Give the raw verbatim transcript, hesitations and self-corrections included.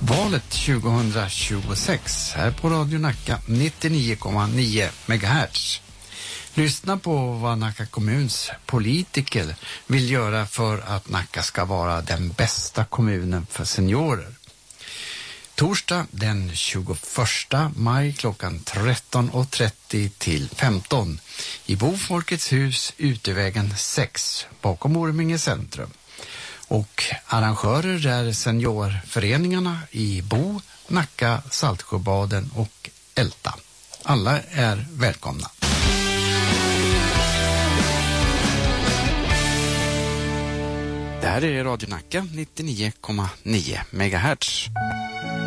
Valet tjugohundratjugosex här på Radio Nacka nittionio komma nio megahertz. Lyssna på vad Nacka kommuns politiker vill göra för att Nacka ska vara den bästa kommunen för seniorer. Torsdag den tjugoförsta maj klockan tretton och trettio till femton i Bofolkets hus, Utevägen sex bakom Orminge centrum. Och arrangörer är seniorföreningarna i Bo, Nacka, Saltsjöbaden och Älta. Alla är välkomna. Det här är Radio Nacka nittionio komma nio megahertz.